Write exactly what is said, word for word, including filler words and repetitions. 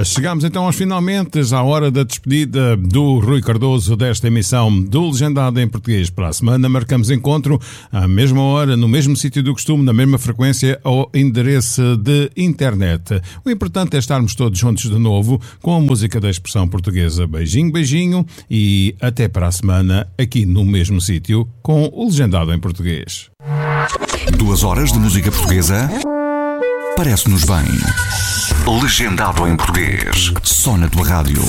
Chegamos então aos finalmente, à hora da despedida do Rui Cardoso desta emissão do Legendado em Português. Para a semana marcamos encontro à mesma hora, no mesmo sítio do costume, na mesma frequência ou endereço de internet. O importante é estarmos todos juntos de novo com a música da expressão portuguesa. Beijinho, beijinho e até para a semana aqui no mesmo sítio com o Legendado em Português. Duas horas de música portuguesa? Parece-nos bem. Legendado em Português. Só na tua rádio.